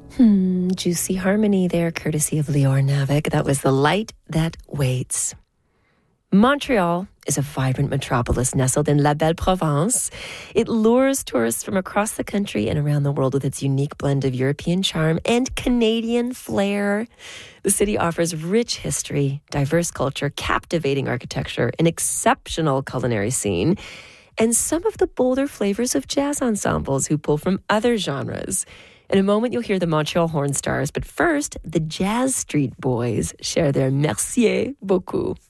Juicy harmony there, courtesy of Lior Navik. That was The Light That Waits. Montreal is a vibrant metropolis nestled in La Belle Province. It lures tourists from across the country and around the world with its unique blend of European charm and Canadian flair. The city offers rich history, diverse culture, captivating architecture, an exceptional culinary scene, and some of the bolder flavors of jazz ensembles who pull from other genres. In a moment, you'll hear the Montreal Horn Stars, but first, the Jazz Street Boys share their Merci beaucoup.